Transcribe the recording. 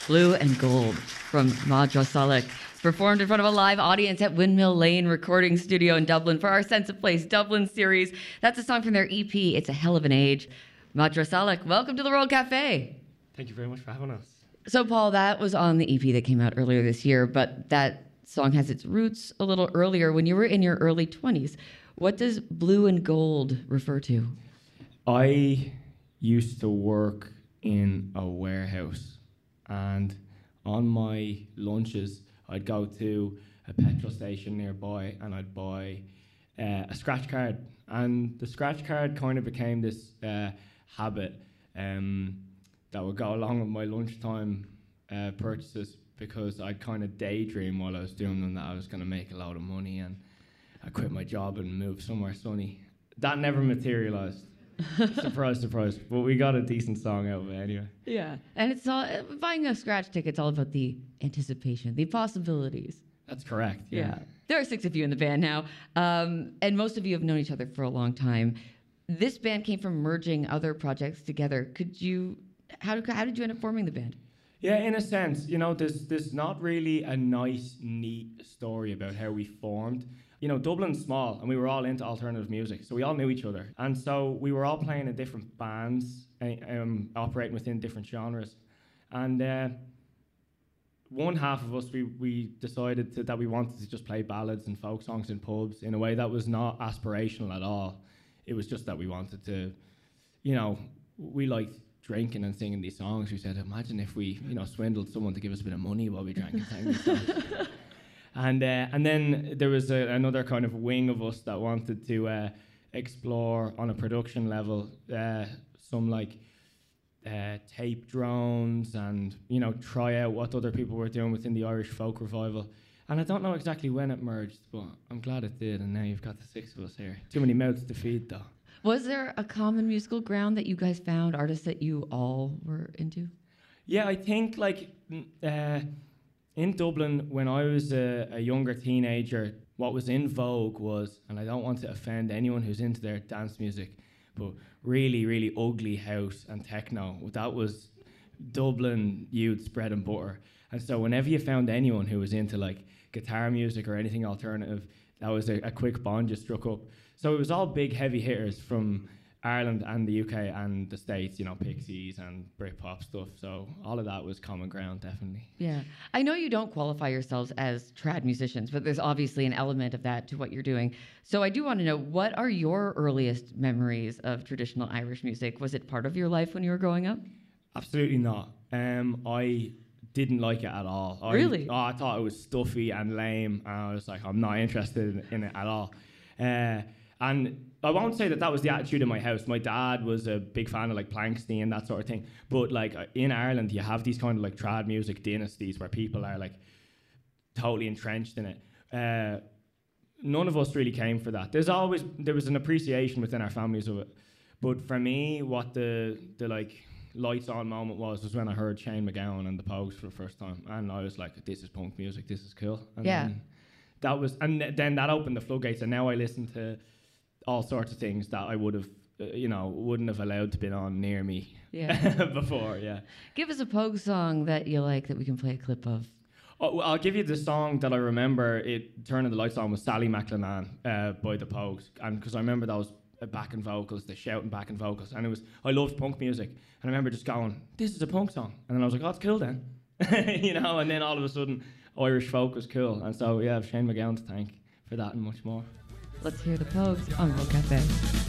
Blue and Gold from Madra Salek, performed in front of a live audience at Windmill Lane Recording Studio in Dublin for our Sense of Place Dublin series. That's a song from their EP, It's a Hell of an Age. Madra Salek, welcome to the World Cafe. Thank you very much for having us. So, Paul, that was on the EP that came out earlier this year, but that song has its roots a little earlier when you were in your early 20s. What does Blue and Gold refer to? I used to work in a warehouse, and on my lunches, I'd go to a petrol station nearby and I'd buy a scratch card. And the scratch card kind of became this habit that would go along with my lunchtime purchases, because I'd kind of daydream while I was doing them that I was going to make a lot of money and I quit my job and move somewhere sunny. That never materialized. Surprise, surprise. But we got a decent song out of it anyway. Yeah. And it's all, buying a scratch ticket's all about the anticipation, the possibilities. That's correct, yeah. There are 6 of you in the band now, and most of you have known each other for a long time. This band came from merging other projects together. How did you end up forming the band? Yeah, in a sense, there's not really a nice, neat story about how we formed. Dublin's small, and we were all into alternative music, so we all knew each other. And so we were all playing in different bands, operating within different genres. And one half of us, we decided that we wanted to just play ballads and folk songs in pubs in a way that was not aspirational at all. It was just that we wanted to, we liked drinking and singing these songs. We said, imagine if we, swindled someone to give us a bit of money while we drank and sang these songs. And then there was another kind of wing of us that wanted to explore on a production level some tape drones and try out what other people were doing within the Irish folk revival. And I don't know exactly when it merged, but I'm glad it did. And now you've got the 6 of us here. Too many mouths to feed, though. Was there a common musical ground that you guys found, artists that you all were into? Yeah, I think in Dublin, when I was a younger teenager, what was in vogue was, and I don't want to offend anyone who's into their dance music, but really, really ugly house and techno. That was Dublin youth's bread and butter. And so whenever you found anyone who was into guitar music or anything alternative, that was a quick bond just struck up. So it was all big heavy hitters from Ireland and the UK and the States, Pixies and Britpop stuff. So all of that was common ground, definitely. Yeah. I know you don't qualify yourselves as trad musicians, but there's obviously an element of that to what you're doing. So I do want to know, what are your earliest memories of traditional Irish music? Was it part of your life when you were growing up? Absolutely not. I didn't like it at all. Really? I thought it was stuffy and lame, and I was like, I'm not interested in it at all. And I won't say that was the attitude in my house. My dad was a big fan of Planksty and that sort of thing. But in Ireland, you have these kind of trad music dynasties where people are totally entrenched in it. None of us really came for that. There was an appreciation within our families of it. But for me, what the lights on moment was when I heard Shane MacGowan and the Pogues for the first time, and I was like, this is punk music, this is cool. And then that opened the floodgates, and now I listen to all sorts of things that I would have wouldn't have allowed to be on near me before. Give us a Pogue song that you like that we can play a clip of. Well, I'll give you the song that I remember turning the lights on was Sally McLennan by the Pogues, and because I remember that was backing vocals, the shouting backing vocals, and I loved punk music, and I remember just going, this is a punk song, and then I was like, oh, it's cool then. And then all of a sudden Irish folk was cool, and so I have Shane MacGowan to thank for that and much more. Let's hear the Pogues on World Cafe.